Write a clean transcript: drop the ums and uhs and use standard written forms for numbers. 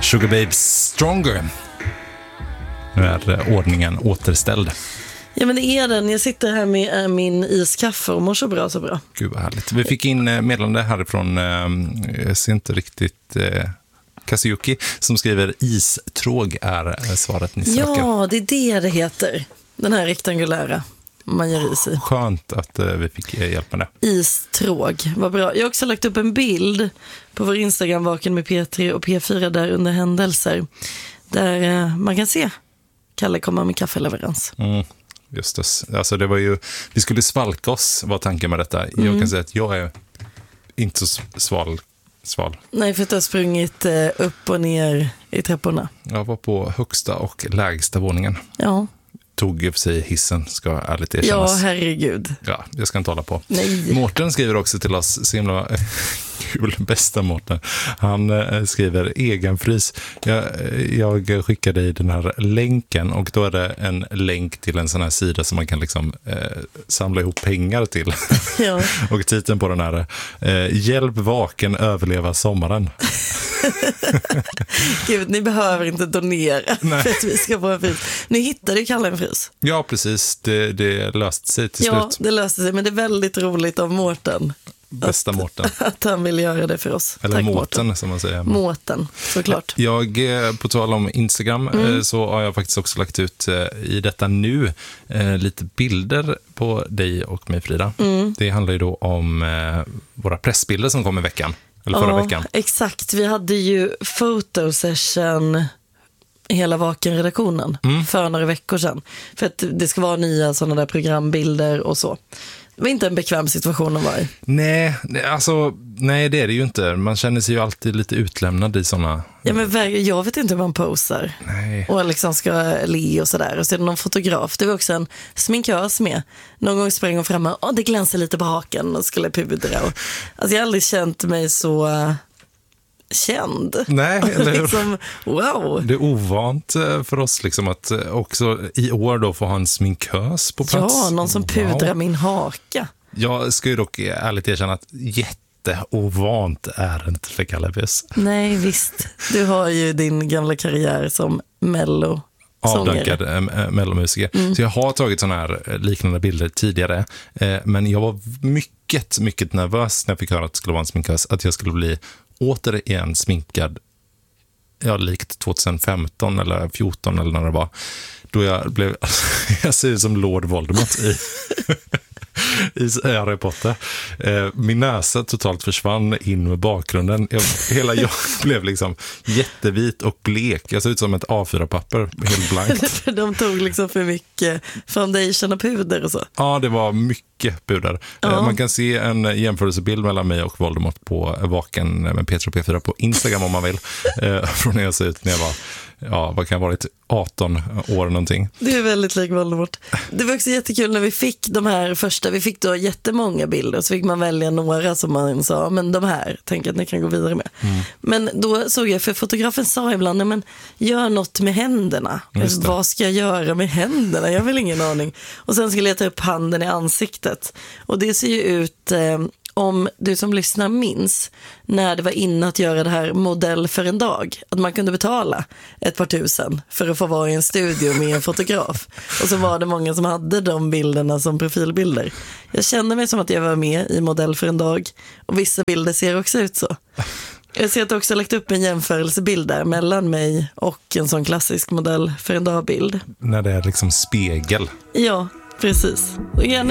Sugar Babes Stronger. Nu är ordningen återställd. Ja, men det är den. Jag sitter här med min iskaffe och mår så bra, så bra. Gud vad härligt. Vi fick in meddelande härifrån, jag ser inte riktigt, Kazuki, som skriver istråg är svaret ni söker. Ja, det är det heter. Den här rektangulära man gör is i. Skönt att vi fick hjälp med det. Istråg, vad bra. Jag har också lagt upp en bild på vår Instagram, Vaken med P3 och P4 där under händelser. Där man kan se Kalle komma med kaffeleverans. Just det. Alltså det var ju, vi skulle svalka oss, var tanken med detta. Jag kan säga att jag är inte så sval. Nej, för att du har sprungit upp och ner i trapporna. Jag var på högsta och lägsta våningen. Ja. Tog för sig hissen, ska ärligt erkännas. Ja, herregud. Ja, jag ska inte hålla på. Nej. Mårten skriver också till oss, så himla kul, bästa Mårten. Han skriver egenfrys. Jag skickar dig den här länken och då är det en länk till en sån här sida som man kan liksom samla ihop pengar till. Ja. Och titeln på den här Hjälp vaken överleva sommaren. Gud, ni behöver inte donera för att vi ska få en frys. Nu hittade ju Kalle en frys. Ja, precis. Det löste sig till slut. Ja, det löste sig, men det är väldigt roligt av Mårten. Bästa Mårten. Att han vill göra det för oss. Eller Tack, Mårten, som man säger. Mårten, såklart. Jag, på tal om Instagram, så har jag faktiskt också lagt ut i detta nu lite bilder på dig och mig, Frida. Det handlar ju då om våra pressbilder som kom i veckan. Eller förra veckan. Exakt. Vi hade ju fotosession hela Vaken-redaktionen för några veckor sedan. För att det ska vara nya sådana där programbilder och så. Det var inte en bekväm situation att vara i. Nej, det är det ju inte. Man känner sig ju alltid lite utlämnad i sådana... Ja, men jag vet inte hur man posar. Nej. Och liksom ska le och sådär. Och så är det någon fotograf. Det var också en sminkös med. Någon gång sprang hon fram och det glänser lite på haken och skulle pudra. Alltså jag har aldrig känt mig så känd. Nej, eller liksom, wow. Det är ovant för oss liksom att också i år då få ha en sminkös på plats. Ja, någon som pudrar min haka. Jag ska ju dock ärligt erkänna att jätteovant är det inte för Kallebus. Nej, visst. Du har ju din gamla karriär som mello. Avdankad mellomusiker. Så jag har tagit sådana här liknande bilder tidigare. Men jag var mycket nervös när jag fick höra att det skulle vara en sminkös. Att jag skulle bli återigen sminkad, likt 2015 eller 14 eller när det var. Då jag ser ut som Lord Voldemort i Harry Potter. Min näsa totalt försvann in med bakgrunden. Jag blev liksom jättevit och blek. Jag såg ut som ett A4-papper, helt blankt. De tog liksom för mycket foundation och puder och så. Ja, det var mycket puder. Man kan se en jämförelsebild mellan mig och Voldemort på Vaken med P3 och P4 på Instagram om man vill. Från när jag såg ut när jag var, vad kan jag ha varit, 18 år någonting. Det är väldigt lik Voldemort. Det var också jättekul när vi fick de här första, vi fick då jättemånga bilder, så fick man välja några som man sa, men de här, tänker att ni kan gå vidare med. Men då såg jag, för fotografen sa ibland, men gör något med händerna. Vad ska jag göra med händerna? Jag har väl ingen aning. Och sen skulle jag ta upp handen i ansiktet. Och det ser ju ut... om du som lyssnar minns när det var inne att göra det här modell för en dag, att man kunde betala ett par tusen för att få vara i en studio med en fotograf, och så var det många som hade de bilderna som profilbilder. Jag känner mig som att jag var med i modell för en dag, och vissa bilder ser också ut så. Jag ser att du också har lagt upp en jämförelsebild där mellan mig och en sån klassisk modell för en dag-bild. När det är liksom spegel. Ja, precis.